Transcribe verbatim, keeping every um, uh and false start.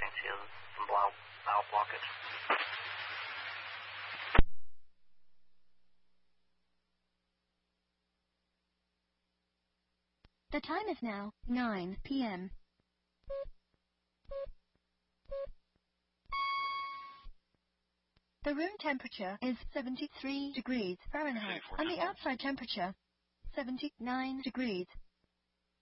conceal some valve, valve blockage. The time is now nine p m The room temperature is seventy-three degrees Fahrenheit, and the outside temperature seventy-nine degrees